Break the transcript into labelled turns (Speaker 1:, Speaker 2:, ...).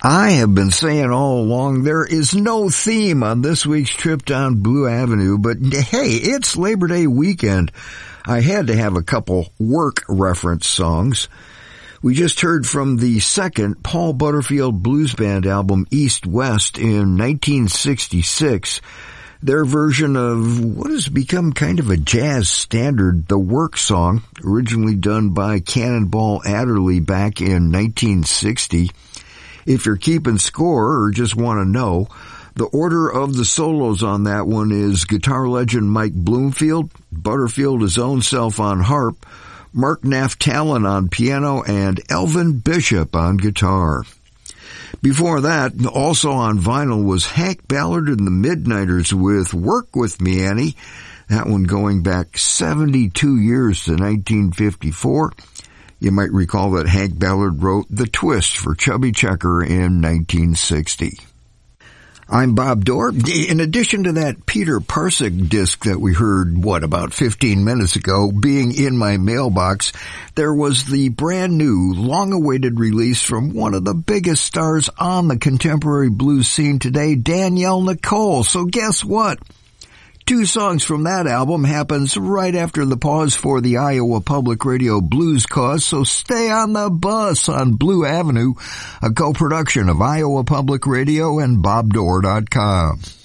Speaker 1: I have been saying all along there is no theme on this week's trip down Blue Avenue, but hey, it's Labor Day weekend. I had to have a couple work reference songs. We just heard from the second Paul Butterfield Blues Band album, East West, in 1966. Their version of what has become kind of a jazz standard, the Work Song, originally done by Cannonball Adderley back in 1960. If you're keeping score or just want to know, the order of the solos on that one is guitar legend Mike Bloomfield, Butterfield his own self on harp, Mark Naftalin on piano, and Elvin Bishop on guitar. Before that, also on vinyl, was Hank Ballard and the Midnighters with Work With Me, Annie. That one going back 72 years to 1954. You might recall that Hank Ballard wrote The Twist for Chubby Checker in 1960. I'm Bob Dorr. In addition to that Peter Parcek disc that we heard, about 15 minutes ago, being in my mailbox, there was the brand new, long-awaited release from one of the biggest stars on the contemporary blues scene today, Danielle Nicole. So guess what? 2 songs from that album happens right after the pause for the Iowa Public Radio Blues Cause, so stay on the bus on Blue Avenue, a co-production of Iowa Public Radio and BobDorr.com.